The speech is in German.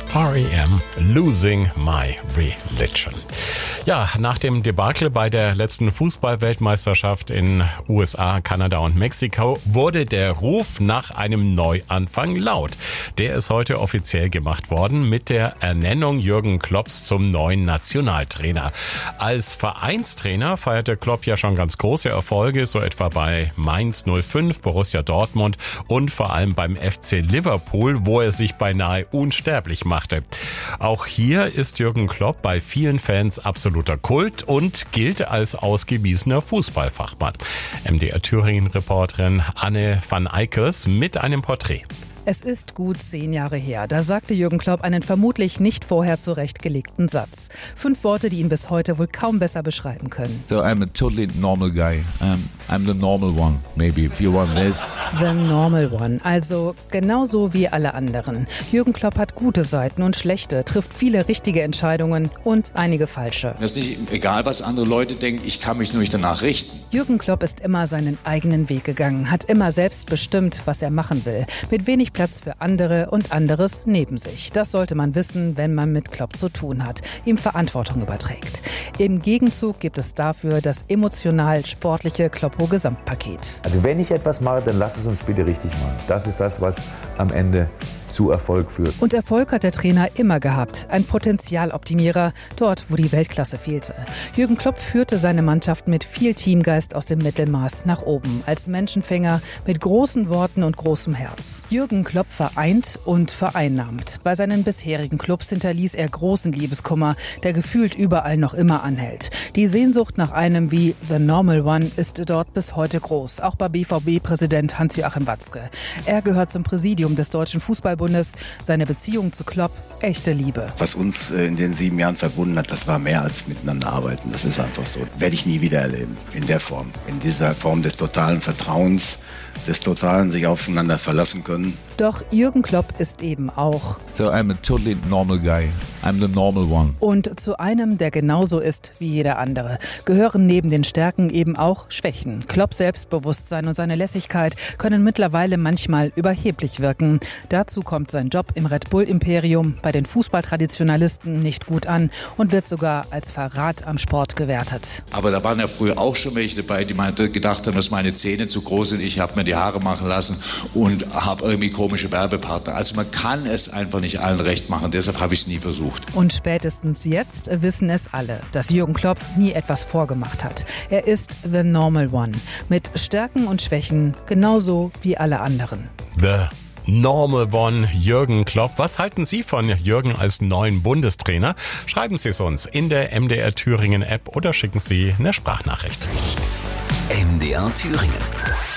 R.E.M. Losing My Religion. Ja, nach dem Debakel bei der letzten Fußball-Weltmeisterschaft in USA, Kanada und Mexiko wurde der Ruf nach einem Neuanfang laut. Der ist heute offiziell gemacht worden mit der Ernennung Jürgen Klopps zum neuen Nationaltrainer. Als Vereinstrainer feierte Klopp ja schon ganz große Erfolge, so etwa bei Mainz 05, Borussia Dortmund und vor allem beim FC Liverpool, wo er sich beinahe unsterblich machte. Auch hier ist Jürgen Klopp bei vielen Fans absoluter Kult und gilt als ausgewiesener Fußballfachmann. MDR Thüringen-Reporterin Anne van Eikers mit einem Porträt. Es ist gut 10 Jahre her. Da sagte Jürgen Klopp einen vermutlich nicht vorher zurechtgelegten Satz. 5 Worte, die ihn bis heute wohl kaum besser beschreiben können. So I'm a totally normal guy. I'm the normal one, maybe, if you want this. The normal one, also genauso wie alle anderen. Jürgen Klopp hat gute Seiten und schlechte, trifft viele richtige Entscheidungen und einige falsche. Mir ist nicht egal, was andere Leute denken, ich kann mich nur nicht danach richten. Jürgen Klopp ist immer seinen eigenen Weg gegangen, hat immer selbst bestimmt, was er machen will. Mit wenig Platz für andere und anderes neben sich. Das sollte man wissen, wenn man mit Klopp zu tun hat, ihm Verantwortung überträgt. Im Gegenzug gibt es dafür das emotional-sportliche Kloppo-Gesamtpaket. Also wenn ich etwas mache, dann lass es uns bitte richtig machen. Das ist das, was am Ende zu Erfolg führt. Und Erfolg hat der Trainer immer gehabt. Ein Potenzialoptimierer, dort, wo die Weltklasse fehlte. Jürgen Klopp führte seine Mannschaft mit viel Teamgeist aus dem Mittelmaß nach oben. Als Menschenfänger mit großen Worten und großem Herz. Jürgen Klopp vereint und vereinnahmt. Bei seinen bisherigen Clubs hinterließ er großen Liebeskummer, der gefühlt überall noch immer anhält. Die Sehnsucht nach einem wie The Normal One ist dort bis heute groß. Auch bei BVB-Präsident Hans-Joachim Watzke. Er gehört zum Präsidium des Deutschen Fußballbundes. Seine Beziehung zu Klopp, echte Liebe. Was uns in den 7 Jahren verbunden hat, das war mehr als miteinander arbeiten. Das ist einfach so. Werde ich nie wieder erleben. In der Form. In dieser Form des totalen Vertrauens, des totalen sich aufeinander verlassen können. Doch Jürgen Klopp ist eben auch So I'm a totally normal guy. I'm the normal one. und zu einem, der genauso ist wie jeder andere, gehören neben den Stärken eben auch Schwächen. Klopps Selbstbewusstsein und seine Lässigkeit können mittlerweile manchmal überheblich wirken. Dazu kommt sein Job im Red Bull-Imperium bei den Fußballtraditionalisten nicht gut an und wird sogar als Verrat am Sport gewertet. Aber da waren ja früher auch schon welche dabei, die gedacht haben, dass meine Zähne zu groß sind. Ich habe mir die Haare machen lassen und habe irgendwie komische Werbepartner. Also man kann es einfach nicht allen recht machen. Deshalb habe ich es nie versucht. Und spätestens jetzt wissen es alle, dass Jürgen Klopp nie etwas vorgemacht hat. Er ist the normal one. Mit Stärken und Schwächen genauso wie alle anderen. The Normal One, Jürgen Klopp. Was halten Sie von Jürgen als neuen Bundestrainer? Schreiben Sie es uns in der MDR Thüringen App oder schicken Sie eine Sprachnachricht. MDR Thüringen.